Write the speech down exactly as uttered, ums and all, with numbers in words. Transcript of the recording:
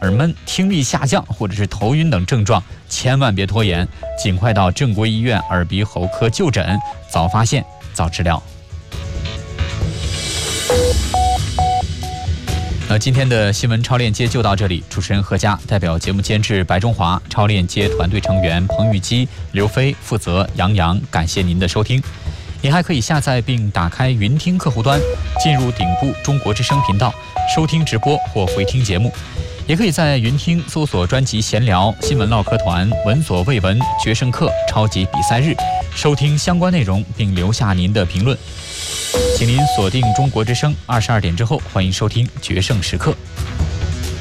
耳闷、听力下降或者是头晕等症状，千万别拖延，尽快到正规医院耳鼻喉科就诊，早发现早治疗。那今天的新闻超链接就到这里，主持人何佳，代表节目监制白中华，超链接团队成员彭玉基、刘飞，负责杨洋，感谢您的收听。您还可以下载并打开云听客户端，进入顶部中国之声频道，收听直播或回听节目。也可以在云听搜索专辑闲聊、新闻唠嗑团、闻所未闻、决胜课、超级比赛日，收听相关内容并留下您的评论。请您锁定中国之声，二十二点之后欢迎收听决胜时刻。